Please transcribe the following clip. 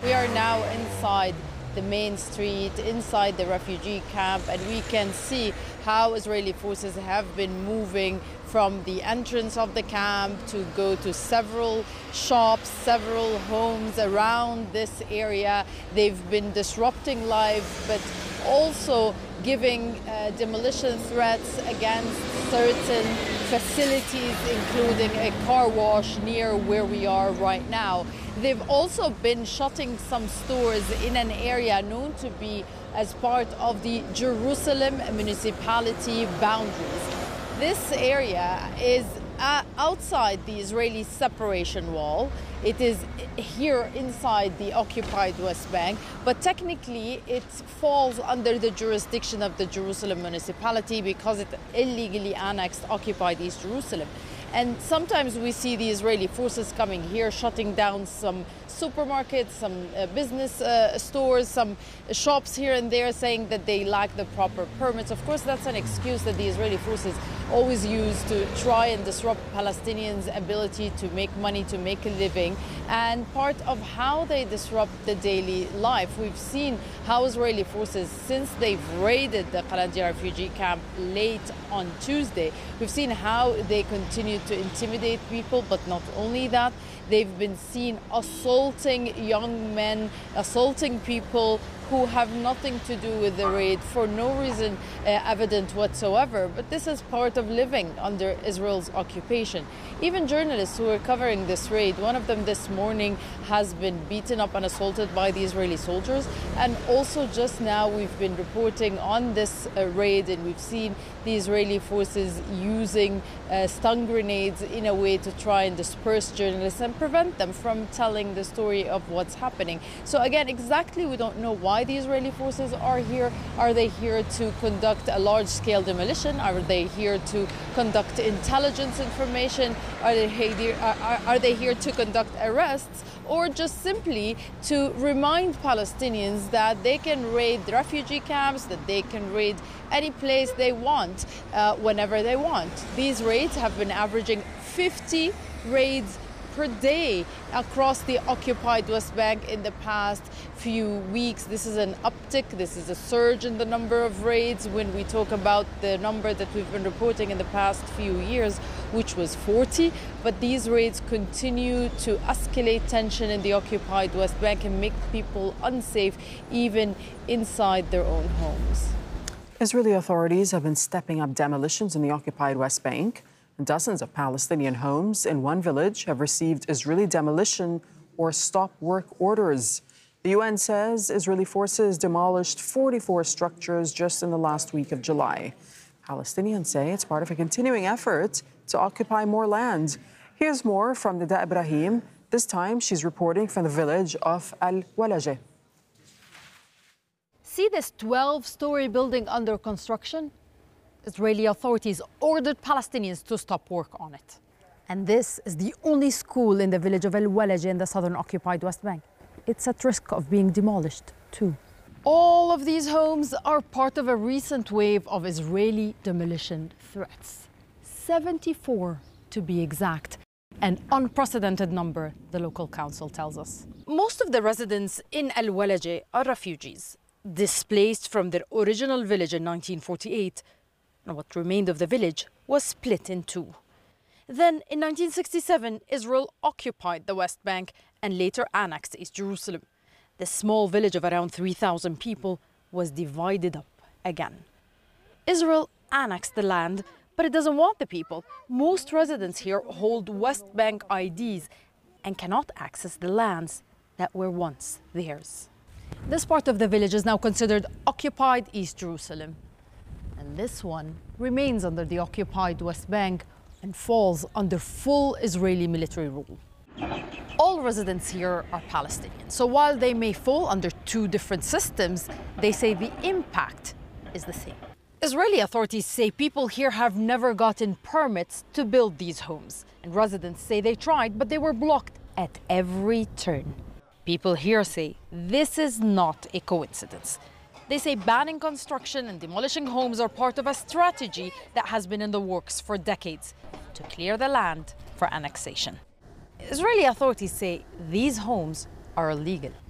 We are now inside the main street, inside the refugee camp, and we can see how Israeli forces have been moving from the entrance of the camp to go to several shops, several homes around this area. They've been disrupting life, but also giving demolition threats against certain facilities, including a car wash near where we are right now. They've also been shutting some stores in an area known to be as part of the Jerusalem municipality boundaries. This area is outside the Israeli separation wall. It is here inside the occupied West Bank, but technically it falls under the jurisdiction of the Jerusalem municipality because it illegally annexed occupied East Jerusalem. And sometimes we see the Israeli forces coming here, shutting down some supermarkets, some business stores, some shops here and there, saying that they lack the proper permits. Of course, that's an excuse that the Israeli forces always use to try and disrupt Palestinians' ability to make money, to make a living, and part of how they disrupt the daily life. We've seen how Israeli forces, since they've raided the Qalandia refugee camp late on Tuesday, we've seen how they continue to intimidate people, but not only that, they've been seen assaulting young men, assaulting people who have nothing to do with the raid for no reason evident whatsoever. But this is part of living under Israel's occupation. Even journalists who are covering this raid, one of them this morning has been beaten up and assaulted by the Israeli soldiers. And also just now we've been reporting on this raid, and we've seen the Israeli forces using stun grenades in a way to try and disperse journalists and prevent them from telling the story of what's happening. So again, exactly we don't know why the Israeli forces are here. Are they here to conduct a large-scale demolition? Are they here to conduct intelligence information? Are they here to conduct arrests? Or just simply to remind Palestinians that they can raid refugee camps, that they can raid any place they want, whenever they want. These raids have been averaging 50 raids per day across the occupied West Bank in the past few weeks. This is an uptick, this is a surge in the number of raids when we talk about the number that we've been reporting in the past few years, which was 40. But these raids continue to escalate tension in the occupied West Bank and make people unsafe even inside their own homes. Israeli authorities have been stepping up demolitions in the occupied West Bank. Dozens of Palestinian homes in one village have received Israeli demolition or stop work orders. The UN says Israeli forces demolished 44 structures just in the last week of July. Palestinians say it's part of a continuing effort to occupy more land. Here's more from Nida Ibrahim. This time she's reporting from the village of Al-Walaje. See this 12-story building under construction? Israeli authorities ordered Palestinians to stop work on it. And this is the only school in the village of Al-Walaje in the southern occupied West Bank. It's at risk of being demolished too. All of these homes are part of a recent wave of Israeli demolition threats. 74 to be exact. An unprecedented number, the local council tells us. Most of the residents in Al-Walaje are refugees, displaced from their original village in 1948. And what remained of the village was split in two. Then, in 1967, Israel occupied the West Bank and later annexed East Jerusalem. The small village of around 3,000 people was divided up again. Israel annexed the land, but it doesn't want the people. Most residents here hold West Bank IDs and cannot access the lands that were once theirs. This part of the village is now considered occupied East Jerusalem. And this one remains under the occupied West Bank and falls under full Israeli military rule. All residents here are Palestinian, so while they may fall under two different systems, they say the impact is the same. Israeli authorities say people here have never gotten permits to build these homes, and residents say they tried, but they were blocked at every turn. People here say this is not a coincidence. They say banning construction and demolishing homes are part of a strategy that has been in the works for decades to clear the land for annexation. Israeli authorities say these homes are illegal.